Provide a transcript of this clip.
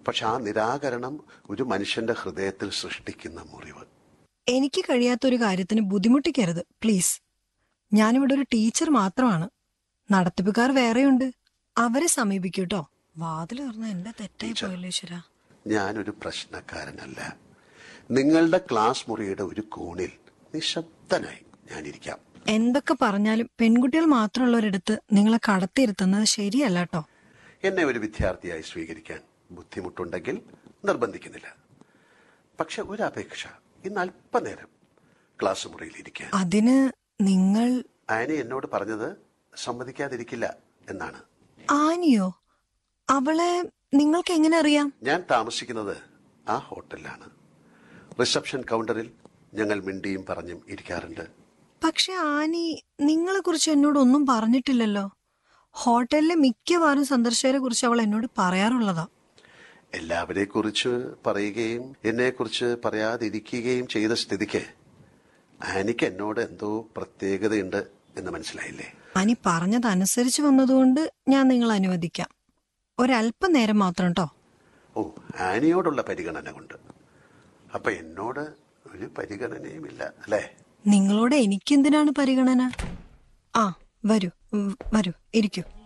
പക്ഷെ ആ നിരാകരണം ഒരു മനുഷ്യന്റെ ഹൃദയത്തിൽ സൃഷ്ടിക്കുന്ന മുറിവ്. എനിക്ക് കഴിയാത്തൊരു കാര്യത്തിന് ബുദ്ധിമുട്ടിക്കരുത് പ്ലീസ്. ഞാനിവിടെ ഒരു ടീച്ചർ മാത്രമാണ്. നടത്തിപ്പുകാർ വേറെയുണ്ട്. അവരെ സമീപിക്കൂട്ടോ. വാതിൽ തുറന്ന എന്റെ തെറ്റായി പോയല്ലോ ഈശ്വരാ. ഞാനൊരു പ്രശ്നക്കാരനല്ല. നിങ്ങളുടെ ക്ലാസ് മുറിയുടെ ഒരു കോണിൽ നിശബ്ദനായി ഞാനിരിക്കാം. എന്തൊക്കെ പറഞ്ഞാലും പെൺകുട്ടികൾ മാത്രമുള്ളവരിടത്ത് നിങ്ങളെ കടത്തിയിരുത്തുന്നത് ശരിയല്ല കേട്ടോ. എന്നെ ഒരു വിദ്യാർത്ഥിയായി സ്വീകരിക്കാൻ ബുദ്ധിമുട്ടുണ്ടെങ്കിൽ നിർബന്ധിക്കുന്നില്ല. പക്ഷെ ഒരു അപേക്ഷ, ഇന്ന് അല്പനേരം ക്ലാസ് മുറിയിൽ ഇരിക്കാൻ. അതിന് നിങ്ങൾ... ആനി എന്നോട് പറഞ്ഞത് സമ്മതിക്കാതിരിക്കില്ല എന്നാണ്. ആനിയോ? അവളെ നിങ്ങൾക്ക് എങ്ങനെ അറിയാം? ഞാൻ താമസിക്കുന്നത് ആ ഹോട്ടലിലാണ്. റിസപ്ഷൻ കൗണ്ടറിൽ ഞങ്ങൾ മിണ്ടിയും പറഞ്ഞും ഇരിക്കാറുണ്ട്. പക്ഷെ ആനി നിങ്ങളെ കുറിച്ച് എന്നോടൊന്നും പറഞ്ഞിട്ടില്ലല്ലോ. ഹോട്ടലിലെ മിക്കവാറും സന്ദർശകരെ കുറിച്ച് അവൾ എന്നോട് പറയാറുള്ളതാ. എല്ലാവരെ കുറിച്ച് പറയുകയും എന്നെ കുറിച്ച് പറയാതിരിക്കുകയും ചെയ്ത സ്ഥിതിക്ക് ആനിക്ക് എന്നോട് എന്തോ പ്രത്യേകതയുണ്ട് എന്ന് മനസ്സിലായില്ലേ? ആനി പറഞ്ഞതനുസരിച്ച് വന്നതുകൊണ്ട് ഞാൻ നിങ്ങളെ അനുവദിക്കാം. ഒരല്പനേരം മാത്രം കേട്ടോ. ഓ, ആനിയോടുള്ള പരിഗണന കൊണ്ട്. അപ്പൊ എന്നോട് ഒരു പരിഗണനയുമില്ല അല്ലേ? നിങ്ങളോട് എനിക്കെന്തിനാണ് പരിഗണന? ആ വരൂ വരൂ, ഇരിക്കൂ.